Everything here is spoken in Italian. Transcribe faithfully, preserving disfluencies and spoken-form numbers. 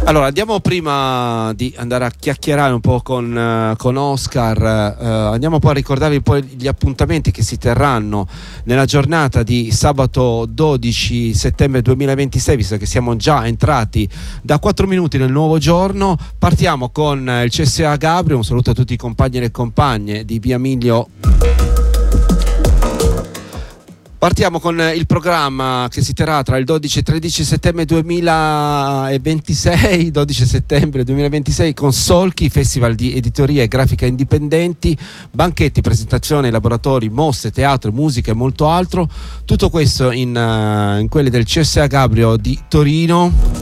Allora, andiamo prima di andare a chiacchierare un po' con, uh, con Oscar, uh, andiamo poi a ricordarvi poi gli appuntamenti che si terranno nella giornata di sabato dodici settembre duemilaventisei, visto che siamo già entrati da quattro minuti nel nuovo giorno. Partiamo con il C S A Gabrio, un saluto a tutti i compagni e le compagne di Via Miglio. Partiamo con il programma che si terrà tra il dodici e tredici settembre duemilaventisei, dodici settembre duemilaventisei, con Solchi, festival di editoria e grafica indipendenti, banchetti, presentazioni, laboratori, mostre, teatro, musica e molto altro. Tutto questo in, uh, in quelli del C S A Gabrio di Torino.